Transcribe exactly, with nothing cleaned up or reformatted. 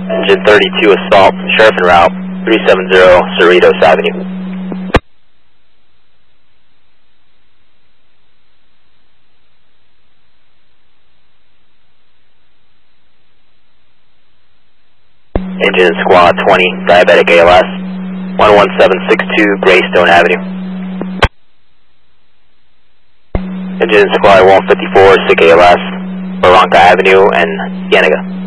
Engine thirty-two Assault, Sheriff en route, three seven zero Cerritos Avenue. Engine Squad twenty, Diabetic A L S, one one seven six two Greystone Avenue. Engine Squad one fifty-four, Sick A L S, Barranca Avenue and Cienega.